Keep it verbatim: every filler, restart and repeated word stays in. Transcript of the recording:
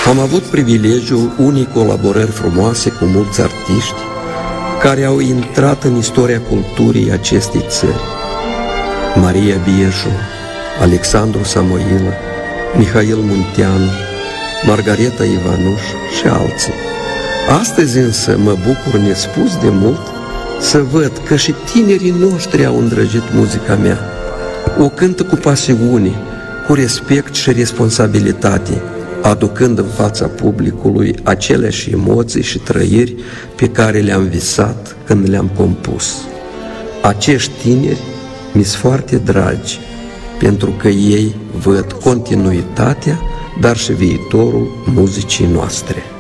Am avut privilegiul unei colaborări frumoase cu mulți artiști care au intrat în istoria culturii acestei țări. Maria Bieșu, Alexandru Samoilă, Mihail Munteanu, Margareta Ivanuș și alții. Astăzi însă mă bucur nespus de mult să văd că și tinerii noștri au îndrăgit muzica mea. O cântă cu pasiune, cu respect și responsabilitate, aducând în fața publicului aceleași emoții și trăiri pe care le-am visat când le-am compus. Acești tineri mi-s foarte dragi, pentru că ei văd continuitatea, dar și viitorul muzicii noastre.